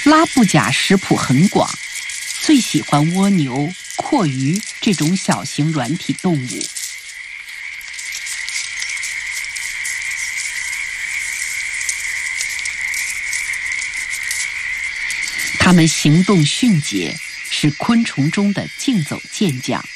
拉布贾食谱很广，最喜欢蜗牛、蛞蝓这种小型软体动物。它们行动迅捷，是昆虫中的竞走健将。